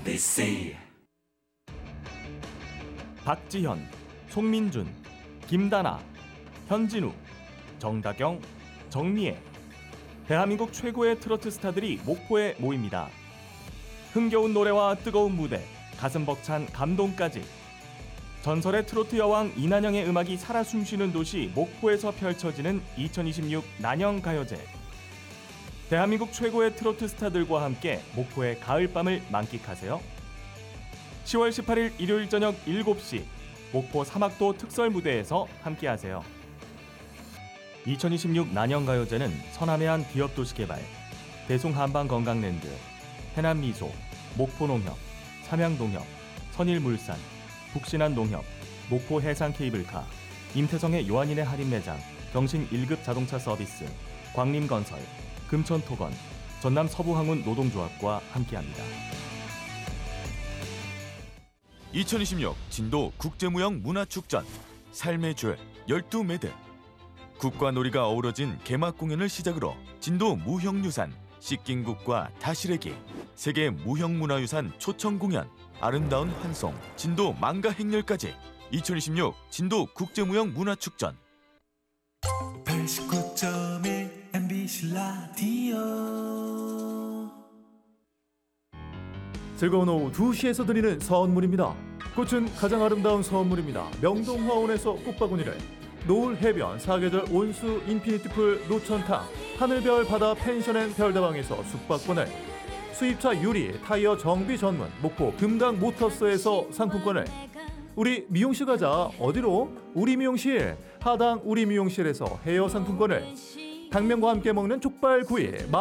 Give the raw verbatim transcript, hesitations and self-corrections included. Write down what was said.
박지현, 송민준, 김다나, 현진우, 정다경, 정미애. 대한민국 최고의 트로트 스타들이 목포에 모입니다. 흥겨운 노래와 뜨거운 무대, 가슴 벅찬 감동까지. 전설의 트로트 여왕 이난영의 음악이 살아 숨쉬는 도시 목포에서 펼쳐지는 이천이십육 난영가요제. 대한민국 최고의 트로트 스타들과 함께 목포의 가을밤을 만끽하세요. 시월 십팔일 일요일 저녁 일곱 시 목포 사막도 특설 무대에서 함께하세요. 이천이십육 난영가요제는 서남해안 기업도시개발, 대송한방건강랜드, 해남미소, 목포농협, 삼양농협, 선일물산, 북신한농협, 목포해상케이블카, 임태성의 요한인의 할인매장, 경신 일 급 자동차 서비스, 광림건설, 금천토건, 전남 서부항운 노동조합과 함께합니다. 이천이십육 진도 국제무형 문화축전 삶의 줄 열두 매듭. 국과 놀이가 어우러진 개막 공연을 시작으로 진도 무형유산, 씻긴국과 다시래기, 세계 무형문화유산 초청 공연, 아름다운 환송, 진도 망가 행렬까지 이천이십육 진도 국제무형 문화축전. 팔십구 점 일 엠비씨 라디오. 즐거운 오후 두 시에서 드리는 선물입니다. 꽃은 가장 아름다운 선물입니다. 명동화원에서 꽃바구니를, 노을 해변 사계절 온수 인피니티풀 노천탕, 하늘별 바다 펜션앤 별다방에서 숙박권을, 수입차 유리 타이어 정비 전문 목포 금강 모터스에서 상품권을, 우리 미용실 가자. 어디로? 우리 미용실. 하당 우리 미용실에서 헤어 상품권을, 당면과 함께 먹는 족발구이